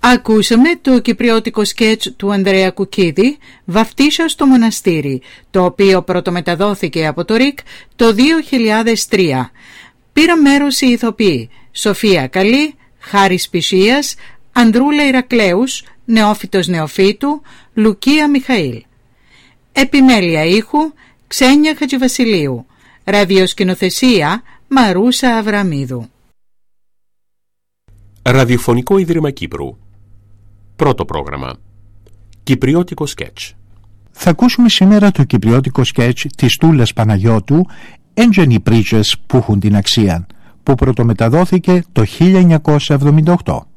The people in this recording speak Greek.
Ακούσαμε το κυπριώτικο σκέτς του Ανδρέα Κουκίδη «Βαφτίσα στο μοναστήρι», το οποίο πρωτομεταδόθηκε από το ΡΙΚ το 2003. Πήραν μέρος οι ηθοποιοί Σοφία Καλή, Χάρης Πισίας, Ανδρούλα Ηρακλέους, Νεόφυτος Νεοφύτου, Λουκία Μιχαήλ. Επιμέλεια ήχου Ξένια Χατζηβασιλείου. Ραδιοσκηνοθεσία Μαρούσα Αβραμίδου. Ραδιοφωνικό Ίδρυμα Κύπρου. Πρώτο πρόγραμμα. Κυπριώτικο σκέτς. Θα ακούσουμε σήμερα το κυπριώτικο σκέτς της Τούλας Παναγιώτου «Έντζεν οι πρίτσες που έχουν την αξία», που πρωτομεταδόθηκε το 1978.